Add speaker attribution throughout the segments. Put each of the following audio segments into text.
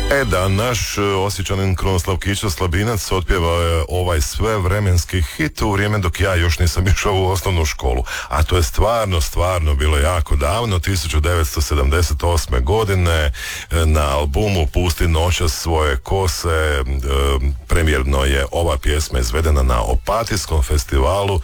Speaker 1: Da, naš Osječanin Krunoslav Kića Slabinac otpjevao je ovaj svevremenski hit u vrijeme dok ja još nisam išao u osnovnu školu. A to je stvarno bilo jako davno, 1978. godine, na albumu Pusti noćas svoje kose. Premijerno je ova pjesma izvedena na Opatijskom festivalu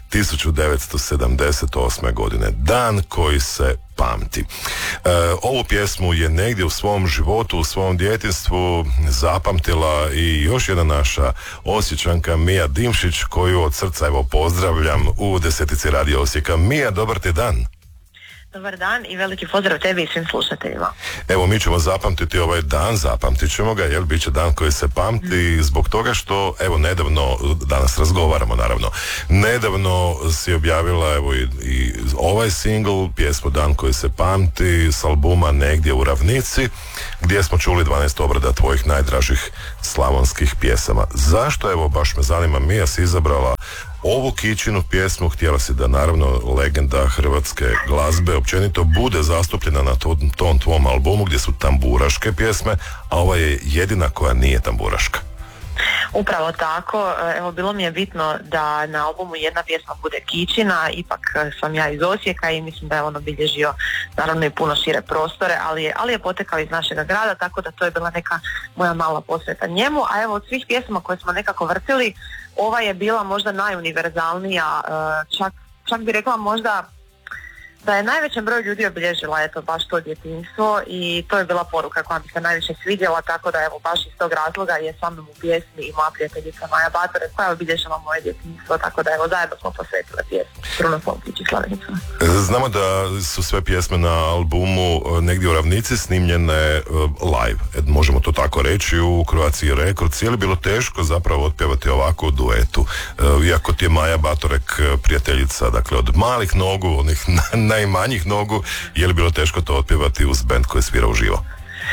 Speaker 1: 1978. godine. Dan koji se pamti. Ovu pjesmu je negdje u svom životu, u svom djetinjstvu zapamtila i još jedna naša Osječanka, Mija Dimšić, koju od srca evo pozdravljam u Desetici Radio Osijeka. Mija, dobar ti dan.
Speaker 2: Dobar dan i veliki pozdrav tebi i svim slušateljima.
Speaker 1: Evo, mi ćemo zapamtiti ovaj dan, zapamtit ćemo ga, jer bit će dan koji se pamti zbog toga što, evo, nedavno, danas razgovaramo naravno, nedavno si objavila evo i ovaj singl, pjesmu Dan koji se pamti s albuma Negdje u ravnici, gdje smo čuli 12 obrada tvojih najdražih slavonskih pjesama. Zašto, evo, baš me zanima, Mija, si izabrala ovu Kićinu pjesmu? Htjela si da naravno legenda hrvatske glazbe općenito bude zastupljena na tom tvom albumu gdje su tamburaške pjesme, a ova je jedina koja nije tamburaška.
Speaker 2: Upravo tako, evo bilo mi je bitno da na albumu jedna pjesma bude Kićina, ipak sam ja iz Osijeka i mislim da je on obilježio naravno i puno šire prostore, ali je potekao iz našega grada, tako da to je bila neka moja mala posveta njemu, a evo od svih pjesma koje smo nekako vrtili, ova je bila možda najuniverzalnija, čak bi rekla možda da je najvećem broju ljudi obilježila eto baš to djetinjstvo i to je bila poruka koja mi se najviše svidjela, tako da evo baš iz tog razloga je sa mnom u pjesmi i moja prijateljica Maja Batore koja je obilježila moje djetinjstvo, tako da evo zajedno smo posvetile pjesmu Krunoslav Kića Slavinica.
Speaker 1: Znamo da su sve pjesme na albumu Negdje u ravnici snimljene live, možemo to tako reći, u Croatia Records. Je li bilo teško zapravo otpjevati ovako u duetu, iako ti je Maja Batorek prijateljica, dakle od malih nogu, onih najmanjih nogu, je li bilo teško to otpjevati uz bend koji svira uživo?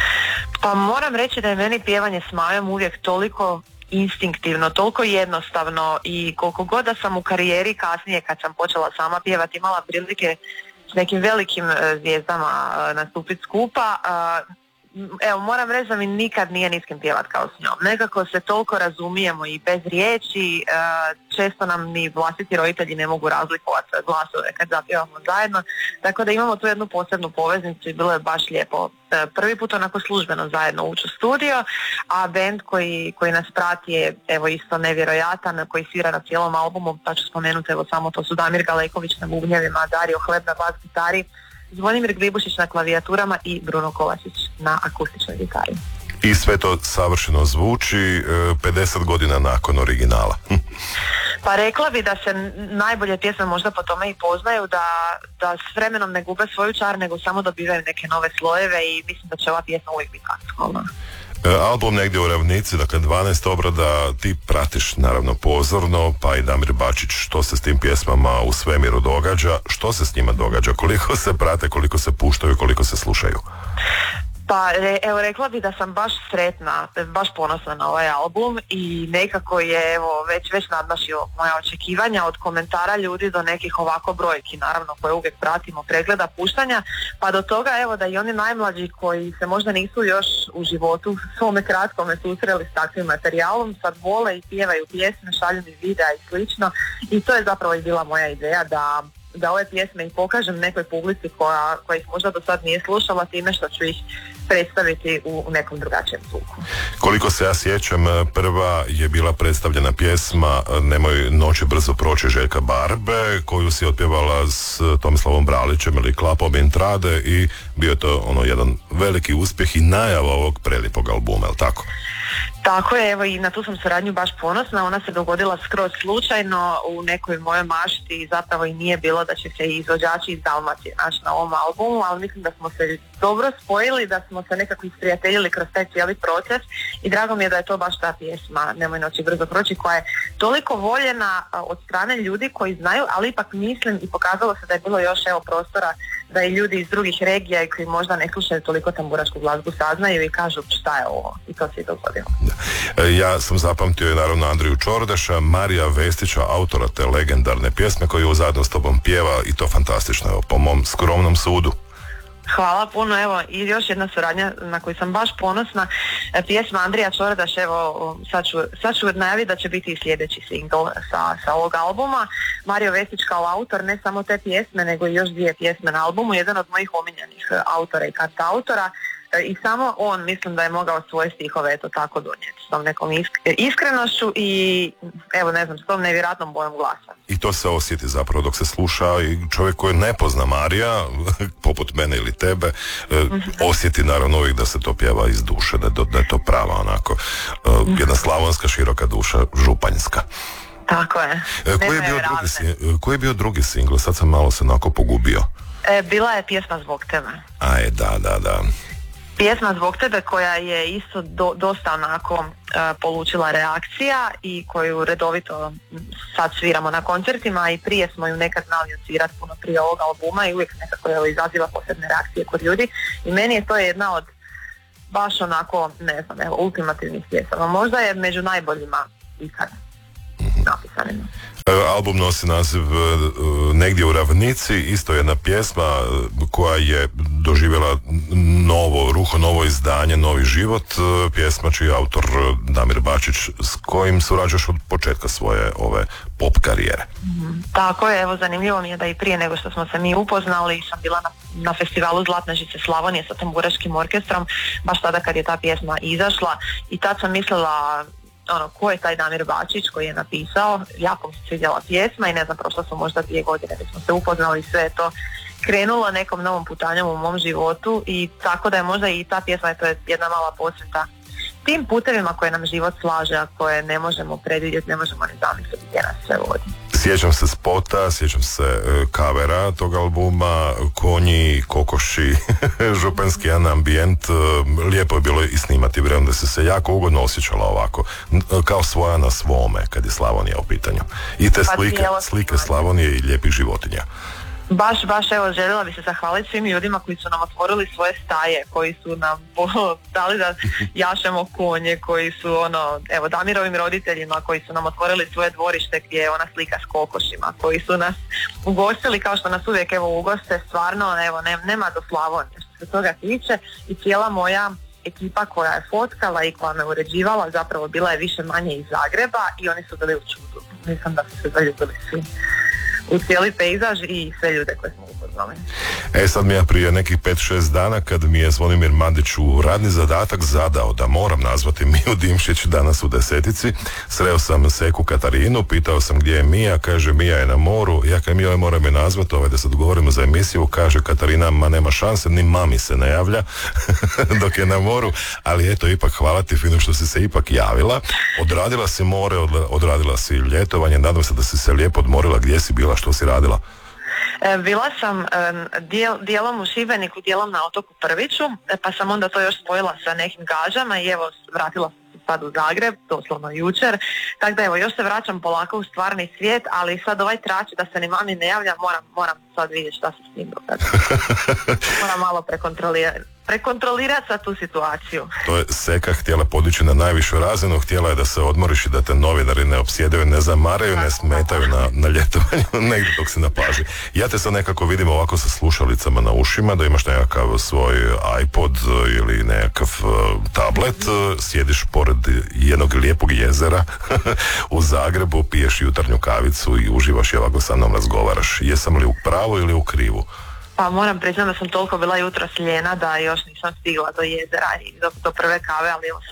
Speaker 2: Pa moram reći da je meni pjevanje s Majom uvijek toliko instinktivno, toliko jednostavno i koliko god da sam u karijeri kasnije kad sam počela sama pjevati imala prilike s nekim velikim zvijezdama nastupiti skupa, evo moram reći da mi nikad nije niskim pjevat kao s njom. Nekako se toliko razumijemo i bez riječi, često nam ni vlastiti roditelji ne mogu razlikovati glasove kad zapjevamo zajedno, tako da imamo tu jednu posebnu poveznicu i bilo je baš lijepo prvi put onako službeno zajedno ući u studio, a band koji nas prati je evo isto nevjerojatan, koji svira na cijelom albumu, pa ću spomenuti evo samo to su Damir Galeković na bubnjevima, Dario Hleb na bas gitari, Zvonimir Glibušić na klavijaturama i Bruno Kovačić na akustičnoj gitari.
Speaker 1: I sve to savršeno zvuči 50 godina nakon originala.
Speaker 2: Pa rekla bi da se najbolje pjesme možda po tome i poznaju, da s vremenom ne gube svoju čar, nego samo dobivaju neke nove slojeve i mislim da će ova pjesma uvijek biti aktualna.
Speaker 1: Album Negdje u ravnici, dakle 12 obrada, ti pratiš naravno pozorno, pa i Damir Bačić, što se s tim pjesmama u svemiru događa, što se s njima događa, koliko se prate, koliko se puštaju, koliko se slušaju?
Speaker 2: Pa evo rekla bi da sam baš sretna, baš ponosna na ovaj album i nekako je evo već nadmašio moja očekivanja od komentara ljudi do nekih ovako brojki naravno koje uvijek pratimo, pregleda, puštanja, pa do toga evo da i oni najmlađi koji se možda nisu još u životu svome kratkome susreli s takvim materijalom sad vole i pjevaju pjesme, šalju mi videa i slično i to je zapravo i bila moja ideja da ove pjesme i pokažem nekoj publici koja ih možda do sad nije slušala time što ću ih predstaviti u nekom drugačijem zvuku. Koliko
Speaker 1: se ja sjećam, prva je bila predstavljena pjesma Nemoj noći brzo proći Željka Barbe, koju si otpjevala s Tomislavom Bralićem ili Klapom Intrade i bio je to jedan veliki uspjeh i najava ovog prelijepog albuma, je li tako?
Speaker 2: Tako je, evo i na tu sam suradnju baš ponosna, ona se dogodila skroz slučajno u nekoj mojoj mašti i zapravo i nije bilo da će se izvođači iz Dalmacije naći na ovom albumu, ali mislim da smo se dobro spojili, da smo se nekako isprijateljili kroz taj cijeli proces i drago mi je da je to baš ta pjesma Nemoj noći brzo proći koja je toliko voljena od strane ljudi koji znaju, ali ipak mislim i pokazalo se da je bilo još prostora da i ljudi iz drugih regija i koji možda ne slušaju toliko tamburašku glazbu saznaju i kažu šta je ovo i to se i dogodilo.
Speaker 1: Ja sam zapamtio i naravno Andriju Čordaša, Marija Vestića, autora te legendarne pjesme koju zajedno s tobom pjeva i to fantastično, evo, po mom skromnom sudu.
Speaker 2: Hvala puno, evo i još jedna suradnja na koju sam baš ponosna. Pjesma Andrija Čordaš, evo sad ću najaviti da će biti i sljedeći single sa ovog albuma. Mario Vesić kao autor ne samo te pjesme, nego i još 2 pjesme na albumu, jedan od mojih omiljenih autora i autora. I samo on mislim da je mogao svoje stihove eto tako donijeti s tom nekom iskrenošću i evo ne znam, s tom nevjerojatnom bojom glasa.
Speaker 1: I to se osjeti zapravo dok se sluša i čovjek koji ne pozna Marija, poput mene ili tebe, osjeti naravno uvijek da se to pjeva iz duše, da je to prava onako jedna slavonska široka duša, županjska.
Speaker 2: Tako je.
Speaker 1: Koji je bio drugi singl? Sad sam malo se onako pogubio.
Speaker 2: Bila je Pjesma zbog tebe.
Speaker 1: Da.
Speaker 2: Pjesma zbog tebe koja je isto dosta onako polučila reakcija i koju redovito sad sviramo na koncertima i prije smo ju nekad znali odsvirati puno prije ovog albuma i uvijek nekako izaziva posebne reakcije kod ljudi i meni je to jedna od baš onako, ne znam, ultimativnih pjesama. Možda je među najboljima ikad napisanima.
Speaker 1: Album nosi naziv Negdje u ravnici, isto jedna pjesma koja je doživjela novo izdanje, novi život, pjesma čiji je autor Damir Bačić, s kojim surađuješ od početka svoje ove pop karijere.
Speaker 2: Tako je, evo zanimljivo mi je da i prije nego što smo se mi upoznali sam bila na festivalu Zlatne žice Slavonije sa Tamburaškim orkestrom, baš tada kad je ta pjesma izašla i tad sam mislila ko je taj Damir Bačić koji je napisao, jako mi se svidjela pjesma i ne znam, prošlo su možda 2 godine da smo se upoznali i sve je to krenulo nekom novom putanjom u mom životu i tako da je možda i ta pjesma, to je jedna mala posveta tim putevima koje nam život slaže, a koje ne možemo predvidjeti, ne možemo ni zamisliti gdje nas sve vodi.
Speaker 1: Sjećam se spota, sjećam se kavera tog albuma, konji, kokoši, županski jedan ambijent, lijepo je bilo i snimati, vjerujem da se jako ugodno osjećala ovako, kao svoja na svome kad je Slavonija u pitanju. I te slike Slavonije i lijepih životinja.
Speaker 2: Baš, evo, željela bi se zahvaliti svim ljudima koji su nam otvorili svoje staje, koji su nam dali da jašemo konje, koji su, evo, Damirovim roditeljima, koji su nam otvorili svoje dvorište gdje je ona slika s kokošima, koji su nas ugostili kao što nas uvijek, evo, ugoste, stvarno, evo, nema do Slavonije što se toga tiče i cijela moja ekipa koja je fotkala i koja me uređivala, zapravo bila je više manje iz Zagreba i oni su bili u čudu. Mislim da su se zaljubili svi u cijeli pejzaž i sve ljude koje smo upoznali.
Speaker 1: Sad mi je prije nekih 5-6 dana kad mi je Zvonimir Mandić u radni zadatak zadao da moram nazvati Miju Dimšić danas u 10. Sreo sam Seku Katarinu, pitao sam gdje je Mija, kaže Mija je na moru, ja kaj Mija moram je nazvati, da se dogovorimo za emisiju, kaže Katarina, ma nema šanse, ni mami se ne javlja dok je na moru, ali eto, ipak hvala ti fino što si se ipak javila, odradila si more, odradila si ljetovanje, nadam se da si se lijepo odmorila. Gdje si bila, što si radila?
Speaker 2: Bila sam dijelom u Šibeniku, dijelom na otoku Prviću, pa sam onda to još spojila sa nekim gađama i evo vratila sam se sad u Zagreb, doslovno jučer, tako da evo još se vraćam polako u stvarni svijet, ali sad ovaj trač da se ni mami ne javlja, moram sad vidjeti šta se s tim događa. Moram malo prekontrolirati sad tu situaciju. To
Speaker 1: je Seka htjela podići na najvišu razinu, htjela je da se odmoriš i da te novinari ne opsjedaju, ne zamaraju, ne smetaju na ljetovanju, negdje dok si na plaži. Ja te sad nekako vidim ovako sa slušalicama na ušima, da imaš nekakav svoj iPod ili nekakav tablet, sjediš pored jednog lijepog jezera u Zagrebu, piješ jutarnju kavicu i uživaš i ovako sa mnom razgovaraš. Jesam li u pravu ili u krivu?
Speaker 2: Pa moram priznati da sam toliko bila jutros ljena da još nisam stigla do jezera i do prve kave, ali evo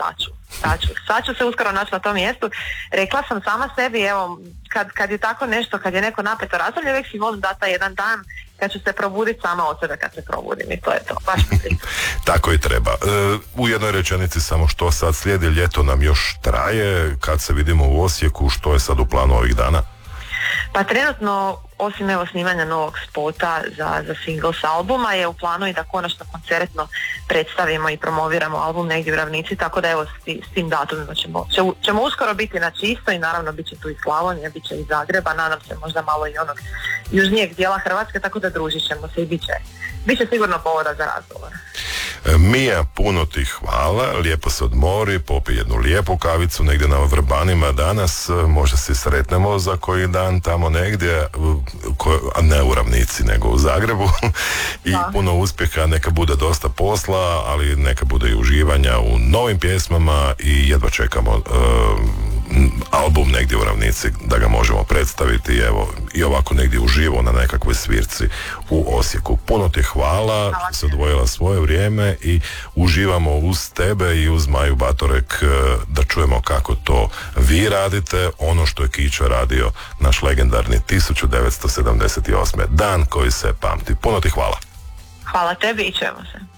Speaker 2: sad ću se uskoro naći na tom mjestu. Rekla sam sama sebi, evo, kad je tako nešto, kad je neko napeto razdoblje, uvijek si volim dati jedan dan kad ću se probuditi sama od sebe kad se probudim i to je to. Baš
Speaker 1: tako i treba. U jednoj rečenici samo što sad slijedi, ljeto nam još traje, kad se vidimo u Osijeku, što je sad u planu ovih dana?
Speaker 2: Pa trenutno, osim evo snimanja novog spota za single s albuma, je u planu i da konačno koncertno predstavimo i promoviramo album Negdje u ravnici, tako da evo s tim datumima ćemo uskoro biti na čisto i naravno bit će tu i Slavonija, bit će i Zagreba, nadam se možda malo i onog južnijeg dijela Hrvatske, tako da družit ćemo se i bit će sigurno povoda za razgovor.
Speaker 1: Mija, puno ti hvala, lijepo se odmori, popij jednu lijepu kavicu negdje na Vrbanima danas, možda se sretnemo za koji dan tamo negdje, a ne u Ravnici nego u Zagrebu i puno uspjeha, neka bude dosta posla, ali neka bude i uživanja u novim pjesmama i jedva čekamo album negdje u Ravnici da ga možemo predstaviti, evo, i ovako negdje uživo na nekakvoj svirci u Osijeku. Puno ti hvala što si odvojila svoje vrijeme i uživamo uz tebe i uz Maju Batorek da čujemo kako to vi radite, ono što je Kićo radio, naš legendarni 1978. dan koji se pamti. Puno ti hvala.
Speaker 2: Hvala tebi i čujemo se.